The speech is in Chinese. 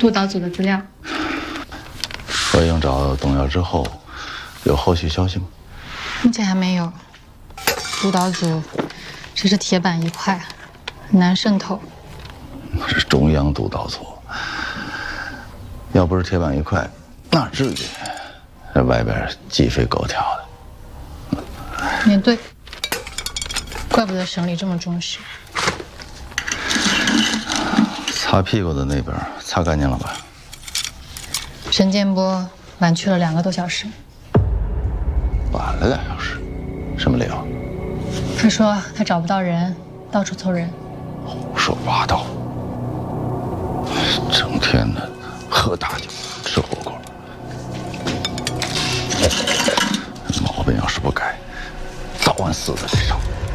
督导组的资料。 何英找董瑶之后，有后续消息吗？ 目前还没有。督导组只是铁板一块，很难渗透。 是中央督导组，要不是铁板一块，哪至于在外边鸡飞狗跳的？ 也对，怪不得省里这么重视。 擦屁股的那边擦干净了吧？ 沈建波晚去了2个多小时。 晚了2小时，什么理由？ 他说他找不到人，到处凑人。 胡说八道！整天的喝大酒，吃火锅，毛病要是不改，早晚死在这上。